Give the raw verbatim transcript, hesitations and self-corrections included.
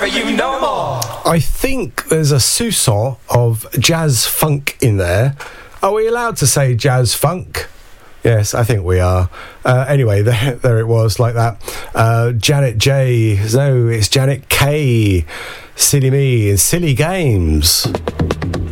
forever you no more. I think there's a soupçon of jazz funk in there. Are we allowed to say jazz funk? Yes, I think we are. Uh, anyway, there, there it was, like that. Uh, Janet J. No, it's Janet K. Silly Me and Silly Games.